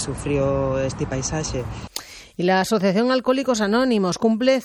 sufrió este paisaje. Y la Asociación Alcohólicos Anónimos cumple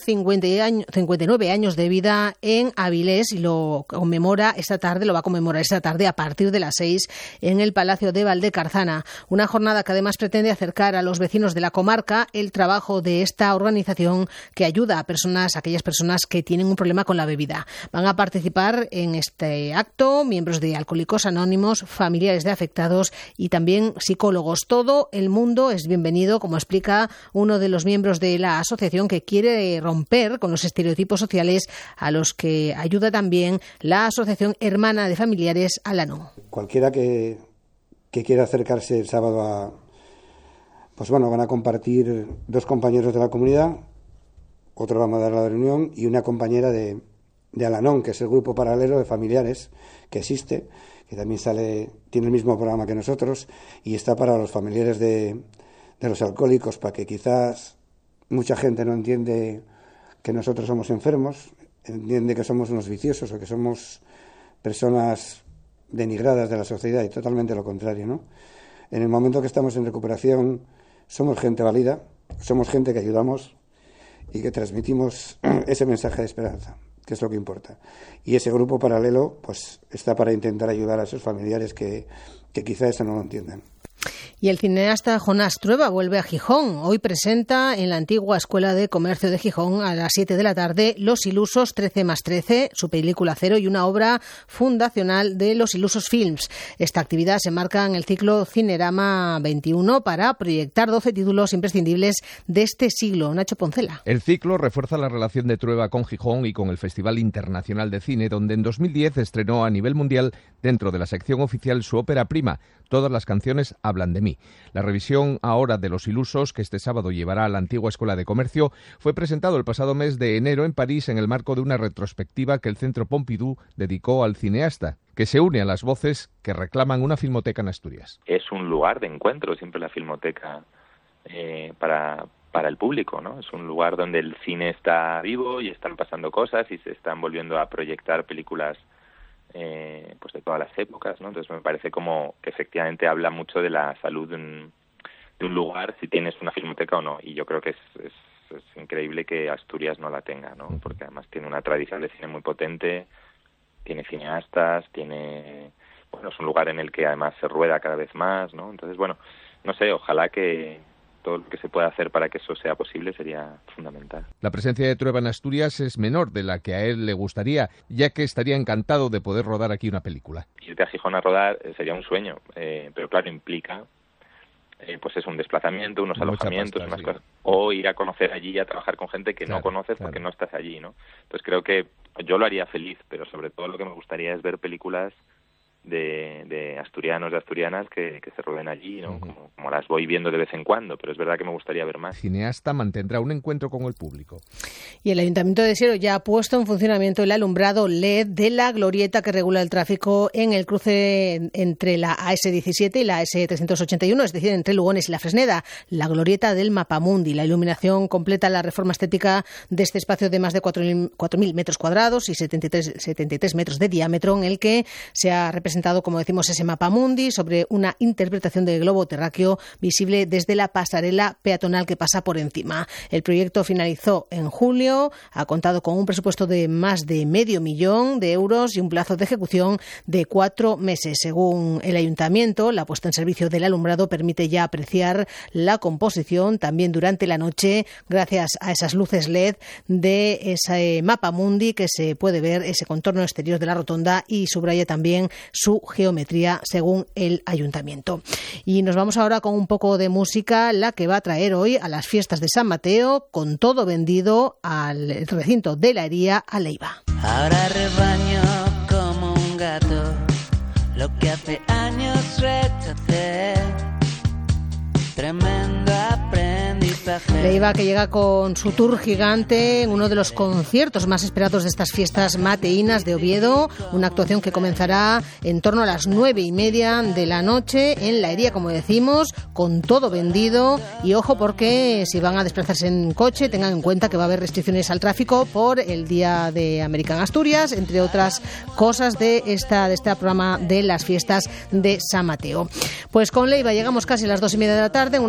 59 años de vida en Avilés y lo va a conmemorar esta tarde a partir de las 6 en el Palacio de Valdecarzana. Una jornada que además pretende acercar a los vecinos de la comarca el trabajo de esta organización que ayuda a aquellas personas que tienen un problema con la bebida. Van a participar en este acto miembros de Alcohólicos Anónimos, familiares de afectados y también psicólogos. Todo el mundo es bienvenido, como explica uno de los miembros de la asociación, que quiere romper con los estereotipos sociales, a los que ayuda también la Asociación Hermana de Familiares Alanón. Cualquiera que quiera acercarse el sábado van a compartir 2 compañeros de la comunidad, otro vamos a dar la reunión y una compañera de Alanón, que es el grupo paralelo de familiares que existe, que también tiene el mismo programa que nosotros y está para los familiares de los alcohólicos, para que quizás mucha gente no entiende que nosotros somos enfermos, entiende que somos unos viciosos o que somos personas denigradas de la sociedad, y totalmente lo contrario, ¿no? En el momento que estamos en recuperación somos gente válida, somos gente que ayudamos y que transmitimos ese mensaje de esperanza, que es lo que importa. Y ese grupo paralelo pues está para intentar ayudar a esos familiares que quizá eso no lo entiendan. Y el cineasta Jonás Trueba vuelve a Gijón. Hoy presenta en la antigua Escuela de Comercio de Gijón a las 7 de la tarde Los Ilusos 13+13, su película Cero y una obra fundacional de Los Ilusos Films. Esta actividad se marca en el ciclo Cinerama 21 para proyectar 12 títulos imprescindibles de este siglo. Nacho Poncela. El ciclo refuerza la relación de Trueba con Gijón y con el Festival Internacional de Cine, donde en 2010 estrenó a nivel mundial, dentro de la sección oficial, su ópera prima, Todas las canciones hablan de mí. La revisión ahora de Los Ilusos, que este sábado llevará a la antigua Escuela de Comercio, fue presentado el pasado mes de enero en París en el marco de una retrospectiva que el Centro Pompidou dedicó al cineasta, que se une a las voces que reclaman una filmoteca en Asturias. Es un lugar de encuentro siempre la filmoteca para el público, ¿no? Es un lugar donde el cine está vivo y están pasando cosas y se están volviendo a proyectar películas pues de todas las épocas, ¿no? Entonces me parece como que efectivamente habla mucho de la salud de un lugar, si tienes una filmoteca o no, y yo creo que es increíble que Asturias no la tenga, ¿no? Porque además tiene una tradición de cine muy potente, tiene cineastas, es un lugar en el que además se rueda cada vez más, ¿no? Entonces, no sé, ojalá que todo lo que se pueda hacer para que eso sea posible sería fundamental. La presencia de Trueba en Asturias es menor de la que a él le gustaría, ya que estaría encantado de poder rodar aquí una película. Irte a Gijón a rodar sería un sueño, pero claro, implica pues es un desplazamiento, unos alojamientos, unas cosas, o ir a conocer allí y a trabajar con gente que no conoces porque no estás allí, ¿no? Entonces creo que yo lo haría feliz, pero sobre todo lo que me gustaría es ver películas de asturianos, de asturianas que se rueden allí, ¿no? Como las voy viendo de vez en cuando, pero es verdad que me gustaría ver más. El cineasta mantendrá un encuentro con el público. Y el Ayuntamiento de Siero ya ha puesto en funcionamiento el alumbrado LED de la glorieta que regula el tráfico en el cruce entre la AS17 y la AS381, es decir, entre Lugones y La Fresneda, la glorieta del Mapamundi. La iluminación completa la reforma estética de este espacio de más de 4.000 metros cuadrados y 73 metros de diámetro, en el que se ha representado, como decimos, ese Mapamundi sobre una interpretación del globo terráqueo visible desde la pasarela peatonal que pasa por encima. El proyecto finalizó en julio, ha contado con un presupuesto de más de 500.000 euros y un plazo de ejecución de 4 meses. Según el Ayuntamiento, la puesta en servicio del alumbrado permite ya apreciar la composición también durante la noche, gracias a esas luces LED de ese Mapamundi que se puede ver, ese contorno exterior de la rotonda, y subraya también su geometría, según el Ayuntamiento. Y nos vamos ahora con un poco de música, la que va a traer hoy a las fiestas de San Mateo, con todo vendido al recinto de la Hería, a Leiva. Ahora rebaño como un gato, lo que hace años rechacé, tremendo aprendizaje. Leiva, que llega con su tour gigante en uno de los conciertos más esperados de estas fiestas mateínas de Oviedo, una actuación que comenzará en torno a las 9:30 de la noche en la Hería, como decimos, con todo vendido. Y ojo, porque si van a desplazarse en coche, tengan en cuenta que va a haber restricciones al tráfico por el Día de American Asturias, entre otras cosas de este programa de las fiestas de San Mateo. Pues con Leiva llegamos casi a las 2:30 de la tarde.